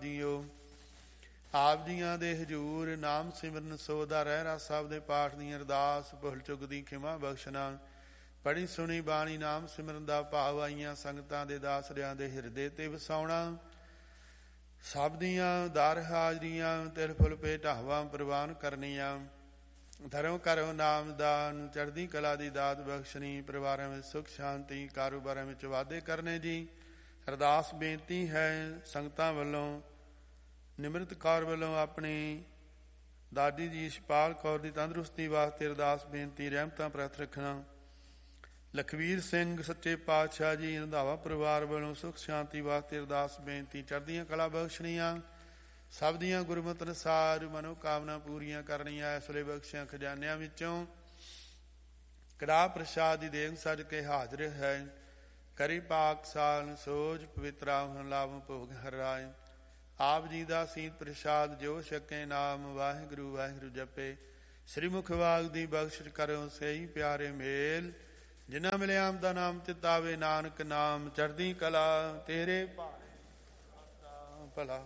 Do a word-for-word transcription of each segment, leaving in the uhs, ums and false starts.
JIO. ਆਪ ਜੀਆਂ ਦੇ ਹਜੂਰ ਨਾਮ ਸਿਮਰਨ ਸੋਦਾ ਰਹਿ ਰਸ ਸਾਹਿਬ ਦੇ ਪਾਠ ਦੀ ਅਰਦਾਸ ਭੁੱਲ ਚੁੱਕ ਦੀ ਖਿਮਾ ਬਖਸ਼ਣਾ। ਪੜ੍ਹੀ ਸੁਣੀ ਬਾਣੀ ਨਾਮ ਸਿਮਰਨ ਦਾ ਭਾਵ ਆਈਆਂ ਸੰਗਤਾਂ ਦੇ ਦਾਸਰਿਆਂ ਦੇ ਹਿਰਦੇ ਤੇ ਵਸਾਉਣਾ। ਸਭ ਦੀਆਂ ਦਰ ਹਾਜ਼ਰੀਆਂ ਤਿਲ ਫੁੱਲ ਪੇ ਢਾਵਾਂ ਪ੍ਰਵਾਨ ਕਰਨੀਆਂ। ਧਰਮ ਕਰੋ ਨਾਮਦਾਨ ਚੜ੍ਹਦੀ ਕਲਾ ਦੀ ਦਾਤ ਬਖਸ਼ਣੀ। ਪਰਿਵਾਰਾਂ ਵਿੱਚ ਸੁੱਖ ਸ਼ਾਂਤੀ ਕਾਰੋਬਾਰਾਂ ਵਿੱਚ ਵਾਧੇ ਕਰਨੇ ਜੀ। ਅਰਦਾਸ ਬੇਨਤੀ ਹੈ ਸੰਗਤਾਂ ਵੱਲੋਂ ਨਿਮਰਤ ਕੌਰ ਵੱਲੋਂ ਆਪਣੀ ਦਾਦੀ ਜੀ ਇਸ਼ਪਾਲ ਕੌਰ ਦੀ ਤੰਦਰੁਸਤੀ ਵਾਸਤੇ ਅਰਦਾਸ ਬੇਨਤੀ ਰਹਿਮਤਾਂ ਪ੍ਰਤ ਰੱਖਣਾ। ਲਖਵੀਰ ਸਿੰਘ ਸੱਚੇ ਪਾਤਸ਼ਾਹ ਜੀ ਰੰਧਾਵਾ ਪਰਿਵਾਰ ਵੱਲੋਂ ਸੁੱਖ ਸ਼ਾਂਤੀ ਵਾਸਤੇ ਅਰਦਾਸ ਬੇਨਤੀ ਚੜ੍ਹਦੀਆਂ ਕਲਾ ਬਖਸ਼ਣੀਆਂ। ਸਭ ਦੀਆਂ ਗੁਰਮਤਿ ਅਨੁਸਾਰ ਮਨੋਕਾਮਨਾ ਪੂਰੀਆਂ ਕਰਨੀਆਂ। ਇਸ ਵੇਲੇ ਬਖਸ਼ਿਆਂ ਖਜ਼ਾਨਿਆਂ ਵਿੱਚੋਂ ਕੜਾਹ ਪ੍ਰਸ਼ਾਦ ਦੀ ਦੇਗ ਸੱਜ ਕੇ ਹਾਜ਼ਰ ਹੈ। ਕਰੀ ਪਾਕ ਸਾਲ ਸੋਜ ਪਵਿੱਤਰਾ ਹੁਣ ਲਾਭ ਭੋਗ ਹਰਾਏ। ਆਪ ਜੀ ਦਾ ਸੀਤ ਪ੍ਰਸ਼ਾਦ ਜੋ ਛਕੇ ਨਾਮ ਵਾਹਿਗੁਰੂ ਵਾਹਿਗੁਰੂ ਜਪੇ। ਸ੍ਰੀ ਮੁਖ ਵਾਗ ਦੀ ਬਖਸ਼ਿਸ਼ ਕਰੋ ਸਹੀ ਪਿਆਰੇ ਮੇਲ। ਜਿਨ੍ਹਾਂ ਮਿਲਿਆ ਆਮ ਦਾ ਨਾਮ ਚਿਤਾਵੇ ਨਾਨਕ ਨਾਮ ਚੜ੍ਹਦੀ ਕਲਾ ਤੇਰੇ ਭਾਣੇ ਭਲਾ।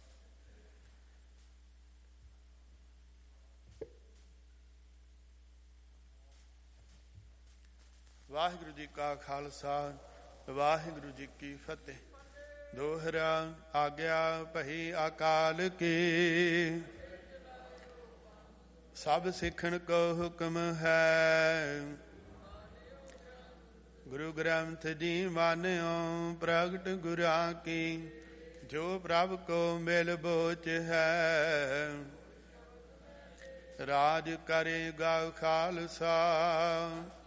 ਵਾਹਿਗੁਰੂ ਜੀ ਕਾ ਖਾਲਸਾ ਵਾਹਿਗੁਰੂ ਜੀ ਕੀ ਫਤਿਹ। ਦੋਹਰਾ ਆਗਿਆ ਭਈ ਅਕਾਲ ਕੀ ਸਭ ਸਿੱਖਣ ਕੋ ਹੁਕਮ ਹੈ। ਗੁਰੂ ਗ੍ਰੰਥ ਜੀ ਮਾਨਿਓ ਪ੍ਰਗਟ ਗੁਰਾਂ ਕੀ ਜੋ ਪ੍ਰਭ ਕੋ ਮਿਲ ਬੋਚ ਹੈ। ਰਾਜ ਕਰੇਗਾ ਖਾਲਸਾ